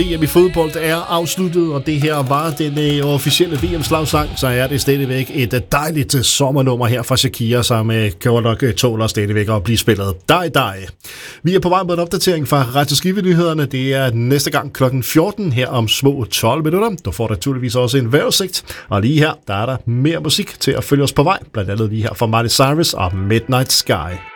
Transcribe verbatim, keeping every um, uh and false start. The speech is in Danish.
V M i fodbold er afsluttet, og det her var den øh, officielle V M-slagsang, så er det stadigvæk et øh, dejligt øh, sommernummer her fra Shakira, som øh, kan nok øh, tåler stadigvæk at blive spillet. Dig, dig. Vi er på vej med en opdatering fra Radio Skive-nyhederne. Det er næste gang klokken fjorten her om små tolv minutter. Du får naturligvis også en vejrudsigt, og lige her, der er der mere musik til at følge os på vej, blandt andet lige her fra Miley Cyrus og Midnight Sky.